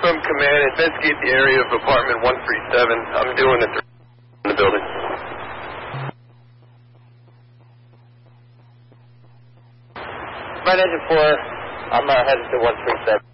from command. Investigate the area of apartment 137. I'm doing it in the building. Command Engine 4, I'm headed to 137.